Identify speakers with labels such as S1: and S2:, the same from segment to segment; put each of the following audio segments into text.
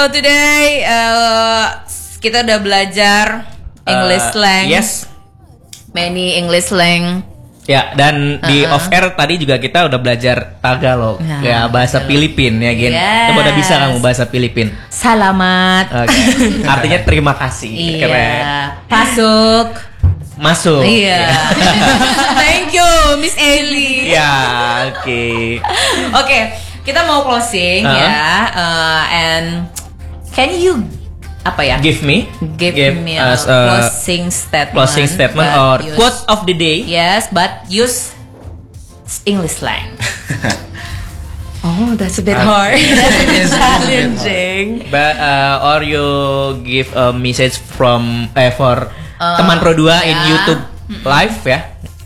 S1: So today kita udah belajar English slang.
S2: Yes.
S1: Many English slang.
S2: Ya, dan di off air tadi juga kita udah belajar Tagalog, ya bahasa Filipin ya, Gen.
S1: Yes.
S2: Coba udah bisa kamu bahasa Filipin.
S1: Salamat.
S2: Okay. Artinya terima kasih. Keren. Masuk.
S1: Iya. Thank you, Miss Ellie.
S2: Ya, oke.
S1: Oke, kita mau closing ya. And can you
S2: Give me
S1: a closing statement
S2: or quote of the day.
S1: Yes, but use English slang. Oh, that's a bit hard. That's challenging.
S2: But or you give a message from for teman Pro 2 in YouTube live ya.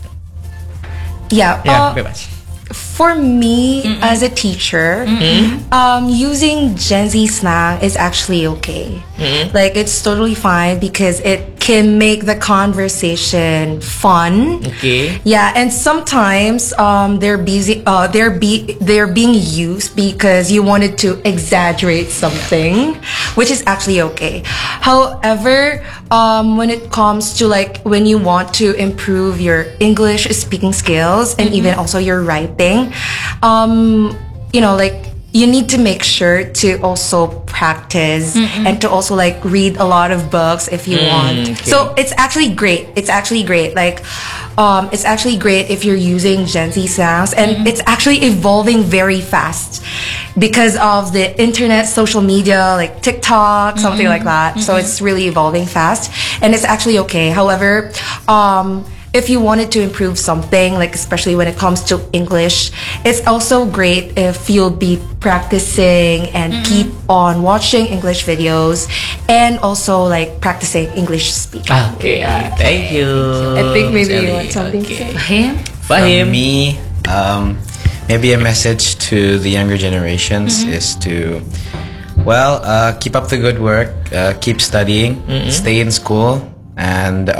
S3: Yeah,
S2: bebas.
S3: for me as a teacher, using Gen Z slang is actually okay. Like it's totally fine because it can make the conversation fun.
S2: Okay.
S3: Yeah, and sometimes they're being used because you wanted to exaggerate something, which is actually okay. However, when it comes to like when you want to improve your English speaking skills and even also your writing, like you need to make sure to also practice and to also like read a lot of books if you want.
S2: Okay.
S3: So it's actually great. Like, it's actually great if you're using Gen Z slangs, and it's actually evolving very fast because of the internet, social media, like TikTok, something like that. So it's really evolving fast, and it's actually okay. However, if you wanted to improve something, like especially when it comes to English, it's also great if you'll be practicing and keep on watching English videos and also like practicing English speaking.
S2: Okay, thank you.
S3: I think maybe you want something to say.
S1: Fahim?
S4: From me, maybe a message to the younger generations is to, keep up the good work, keep studying, stay in school, and